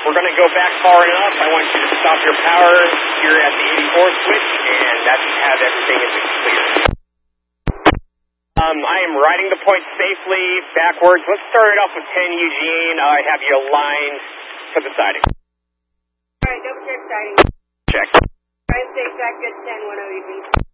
we're going to go back far enough. I want you to stop your power here at the 84 switch, and that should have everything in the clear. I am riding the point safely backwards. Let's start it off with 10 Eugene. I have you aligned to the siding. Alright, double check siding. Check. Alright, stay back at 10, 10 Eugene.